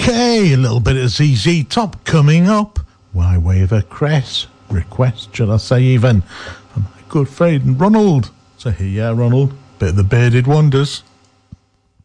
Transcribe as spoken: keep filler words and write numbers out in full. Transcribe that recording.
Okay, a little bit of Z Z Top coming up. Why wave a crest? Request, should I say even? And my good friend Ronald. So here you are, Ronald. Bit of the Bearded Wonders.